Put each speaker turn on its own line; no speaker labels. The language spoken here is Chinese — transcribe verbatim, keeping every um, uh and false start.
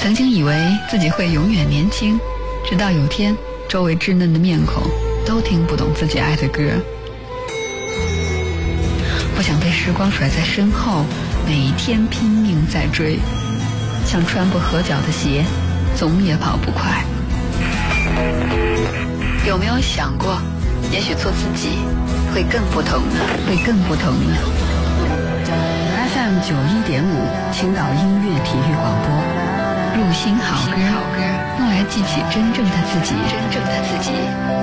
曾经以为自己会永远年轻，直到有天周围稚嫩的面孔都听不懂自己爱的歌。不想被时光甩在身后，每天拼命在追，像穿不合脚的鞋，总也跑不快。有没有想过，也许做自己会更不同呢？会更不同呢
F M 九一点五，青岛音乐体育广播，
入心好歌，用来记起真正的自己，真正的自己。